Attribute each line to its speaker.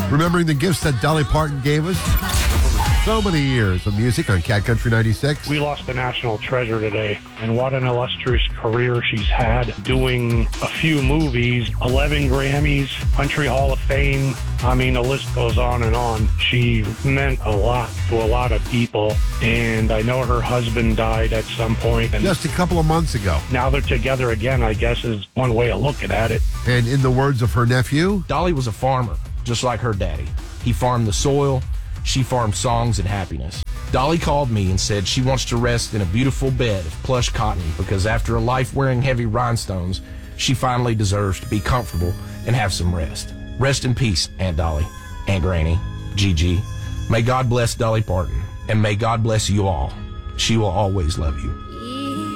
Speaker 1: Remembering the gifts that Dolly Parton gave us. So many years of music on Cat Country 96.
Speaker 2: We lost a national treasure today, and what an illustrious career she's had, doing a few movies, 11 Grammys, Country Hall of Fame. I mean, the list goes on and on. She meant a lot to a lot of people, and I know her husband died at some point. And
Speaker 1: just a couple of months ago.
Speaker 2: Now they're together again, I guess, is one way of looking at it.
Speaker 1: And in the words of her nephew,
Speaker 3: Dolly was a farmer, just like her daddy. He farmed the soil. She farmed songs and happiness. Dolly called me and said she wants to rest in a beautiful bed of plush cotton because after a life wearing heavy rhinestones, she finally deserves to be comfortable and have some rest. Rest in peace, Aunt Dolly, Aunt Granny, Gigi. May God bless Dolly Parton, and may God bless you all. She will always love you.